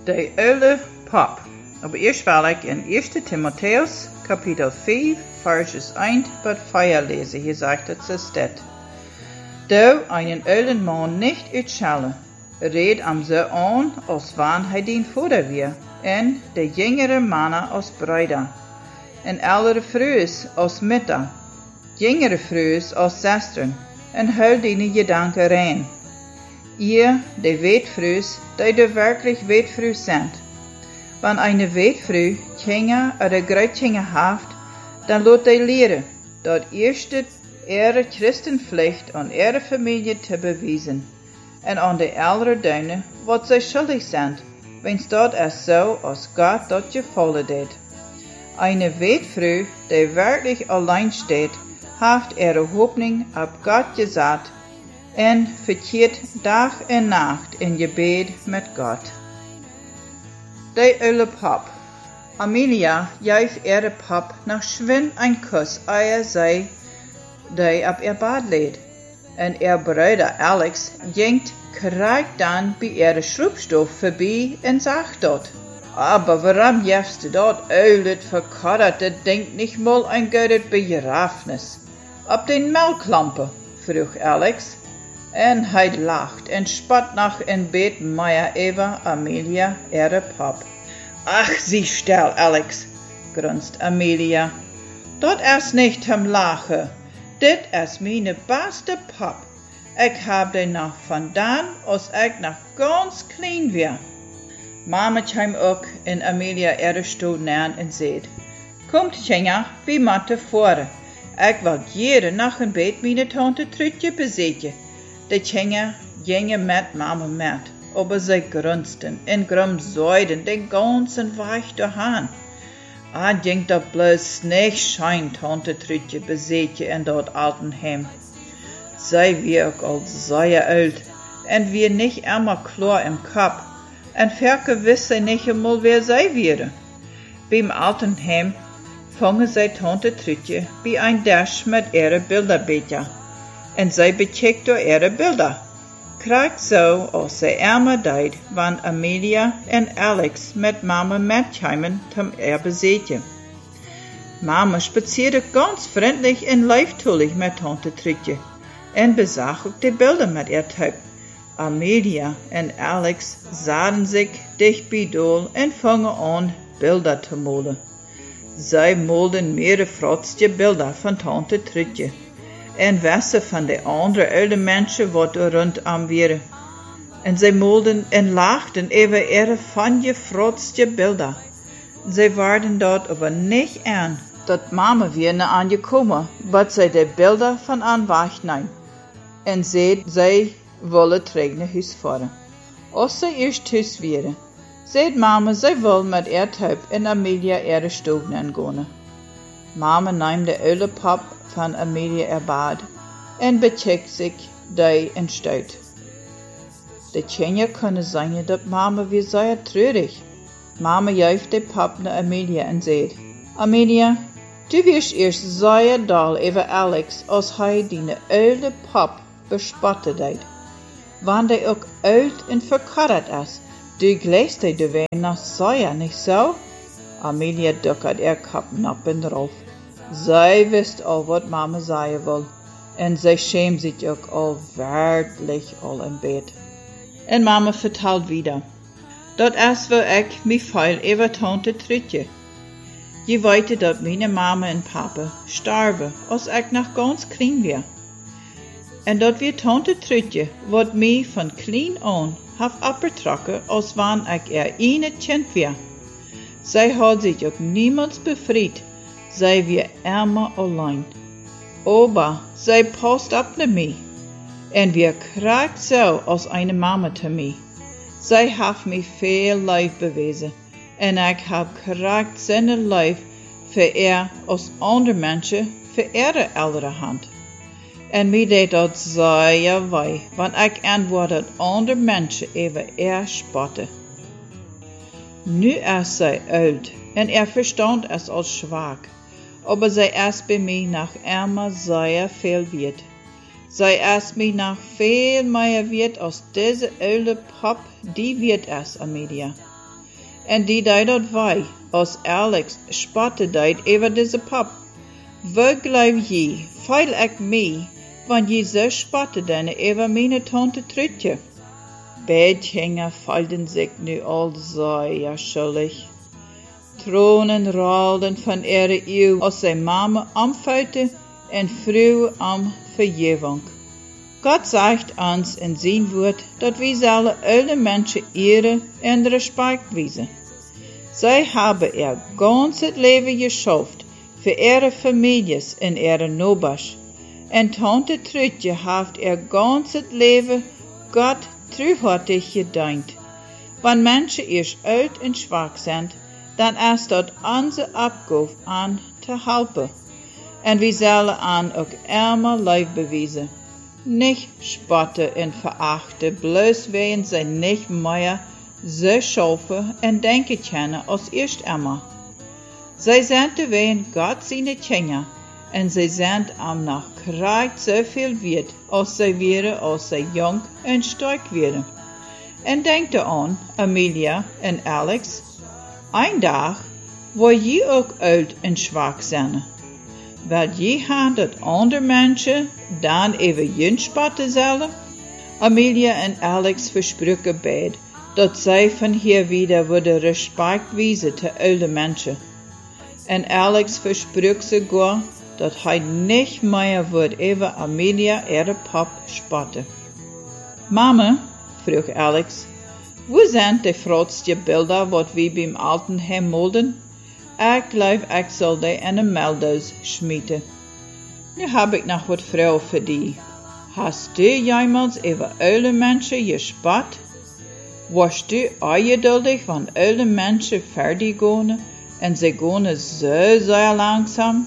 de oude pop. Aber eerst wil ik in 1 Timotheus, kapitel 5, verses 1 tot 4 lezen. Hier zegt het zo staat. Du einen ouden man nicht uitschellen, red am zo aan als wann hij dien vader weer, en de jongere mannen als bruider, en oudere vrouwen als mutter, jongere vrouwen als zusteren, en hou die gedanken rein. Ihr, de weetvrouwen, die de werkelijk weetvrouw zijn. Wanneer een weetvrouw kinderen oder grootkinderen heeft, dan laat hij leren dat eerst ihre Christenpflicht aan ihre familie te bewijzen en aan de oudere doen wat zij schuldig zijn, wens dat is zo als God dat gevallen deed. Een weetvrouw die werkelijk alleen staat, heeft ihre hoopning op God gezet en verkeert dag en nacht in gebed met God. De oude pop. Amelia geeft ihre pop nog schwin een kus eer zij die op ihr bad leed. En ihr bruder Alex jingt krijgt dan bij ihre schroepstof voorbij en zegt dat. Aber waarom jefst du dat oudet verkadderd, denkt niet mal een goedet begrafenis? Op den melklampen, vroeg Alex. En hij lacht en spat nog een beet meer over Amelia, ihre pop. Ach, zie stil, Alex, grunzt Amelia. Dat is niet hem lachen. Dit is mijn beste pop. Ik heb die nog vandaan als ik nog ganz klein weer. Mama kwam ook in Amelia ihre stoel neer en zei, Komt, Tjenja, we moeten voren. Ik wil jere nog een beet mijn tante Trutje bezieken. De Tjenja gingen met mama met, aber zij grunzten en grum zoiden de ganzen weg doorheen. Ging dat bloos niet schijn tante Trutje bezieken in dat altenheim. Zij wie ook al zeer oud en wie niet eenmaal klaar im kop. En verke wist zij niet eenmaal wie zij waren. Beim altenheim vangen zij tante Trutje bij een dash met ihre bilderbeetje. En zij bekijkt door ihre bilder. Krijgt zo als zij eenmaal deed, wanneer Amelia en Alex met mama metkwamen om ihr bezieken. Mama spazierde ganz vriendelijk en lieftallig met tante Trutje en bezag ook de beelden met ihr type. Amelia en Alex zaten zich dicht bij doel en vangen aan beelden te malen. Zij maalden meerdere frotste beelden van tante Trutje en wisten van de andere oude mensen wat er rondom waren. En zij maalden en lachten over ihre vangefrotste beelden. Zij waren dat aber niet aan dat mama weer naar aangekomen, wat zij de beelden van aan wegneemt. En zij willen terug naar huis varen. Als zij eerst thuis waren, zei mama zij wil met ihr type en Amelia ihre stoel gaan. Mama neemt de oude pop van Amelia er bad en bekijkt zich die en stuit. De kinderen kunnen zeggen dat mama weer zeer treurig. Mama geeft de pop naar Amelia en zegt, Amelia, du wirst eerst zeer dol over Alex als hij die oude pop bespotten deed. Wanneer hij ook oud en verkadderd is, du gleest hij de wijn nog zeer, niet zo? Amelia dukkert haar kop op en erop. Zij wist al wat mama zeggen wil, en zij schaamt zich ook al werkelijk al in bed. En mama vertelt wieder. Dat is waar ik me veel over tante Trutje. Je weet dat mijn mama en papa starven als ik nog ganz klein was. En dat weer tante Trutje, wat mij van klein aan heeft opgetrokken als wanneer ik ene kind was. Zij had zich ook niemals bevrijd. Zij weer eenmaal alleen. Aber zij past op naar mij. En weer krijgt zo als een mama te mij. Zij heeft mij veel lief bewezen. En ik heb krijgt zijn lief voor als andere mensen voor ihre oudere hand. En mij deed dat zeer weh, want ik antwoord dat andere mensen over spotten. Nu is zij oud en verstand is al zwak. Aber zij is bij mij nog eenmaal zeer veel wert. Zij is mij nog veel meer wert als deze oude pop die wert is, Amelia. en die deed dat wij, als Alex spotte deed over deze pap. Waar geloof je, feil ik mij, want je zo spotte dan over mijn tante Trutje? Beide feilden zich nu al zeer schuldig. Tronen rolden van ihre ogen als zij mama omvouwde en vroeg om vergeving. God zegt ons in zijn woord dat wij zullen alle mensen eren en respect wijzen. Zij hebben gans het leven geschaft voor ihre families en ihre nobers. En tante Trutje heeft gans het leven God truhartig gedankt. Wanneer mensen eerst oud en zwak zijn, dan is dat onze opgave aan te helpen. En we zullen aan ook eenmaal lief bewijzen. Niet spotten en verachten, bloos wegen zij niet meer zo schaffen en denken kennen als eerst eenmaal. Zij zijn te wegen God zijn kinderen en zij zijn nog krijgt zoveel weet als zij werden als zij jong en sterk werden. En denk eraan, Amelia en Alex, een dag waar je ook oud en zwak zijn. Wil je gaan dat andere mensen dan even je spotten zullen? Amelia en Alex verspraken beide dat zij van hier wieder worden respect wijzen te oude mensen. En Alex versprak sogar dat hij niet meer wordt over Amelia ihre pap spotten. Mama, vroeg Alex, wo zijn de grootste beelden wat we bij Altenheim molden? Ik geloof ik zal die in een meldhuis schmieden. Nu heb ik nog wat vragen voor die. Hast du jemals over oude mensen gespot? Was du ongeduldig van oude mensen verder gaan en ze gaan zo langzaam?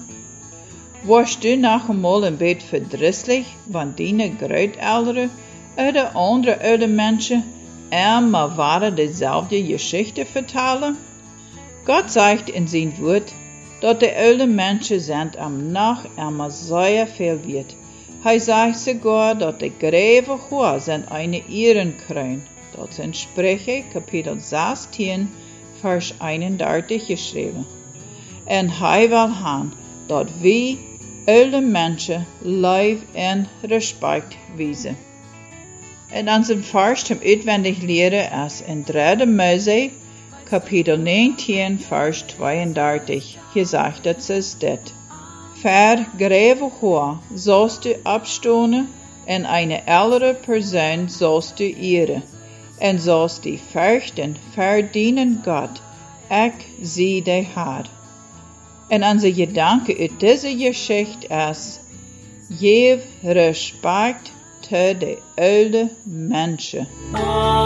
Was du nog eenmaal een beetje verdrietig van die grootouderen of de andere oude mensen maar waren dezelfde geschichte vertellen? God zegt in zijn woord dat de oude mensen zijn nog eenmaal zeer veel weet. Hij zegt sogar dat de greve hoor zijn een ehrenkroon. Dat is in Spreuche kapitel 16 vers 31 geschreven. En hij wil gaan dat wij oude mensen lief en respect wijzen. En onze vers om uitwendig leren is in 3 Mose kapitel 19 vers 32 gezegd dat is dit. Voor greve hoor zulst u opstonen en een oudere persoon zulst u eren. En zulst die fürchten verdienen God, ik zie de Heer. En onze gedanke uit deze geschichte is, geef respect te de oude mensen.